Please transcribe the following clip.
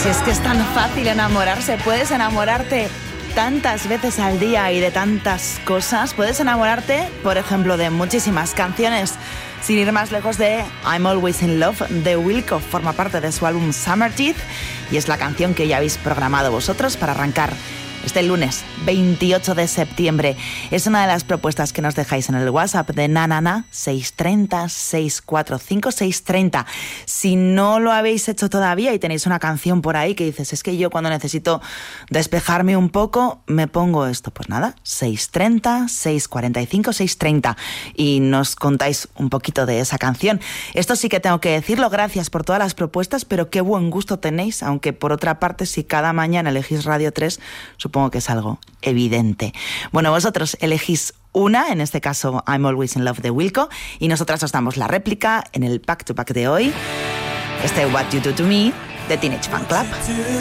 Si es que es tan fácil enamorarse, puedes enamorarte tantas veces al día y de tantas cosas. Puedes enamorarte, por ejemplo, de muchísimas canciones. Sin ir más lejos, de I'm Always in Love de Wilco, forma parte de su álbum Summer Teeth y es la canción que ya habéis programado vosotros para arrancar este lunes 28 de septiembre. Es una de las propuestas que nos dejáis en el WhatsApp de Nanana 630-645-630. Si no lo habéis hecho todavía y tenéis una canción por ahí que dices, es que yo cuando necesito despejarme un poco me pongo esto, pues nada, 630-645-630 y nos contáis un poquito de esa canción. Esto sí que tengo que decirlo, gracias por todas las propuestas, pero qué buen gusto tenéis, aunque por otra parte si cada mañana elegís Radio 3, supongo que es algo evidente. Bueno, vosotros elegís una, en este caso I'm Always in Love de Wilco, y nosotras os damos la réplica en el Back to Back de hoy, este What You Do to Me de Teenage Fan Club.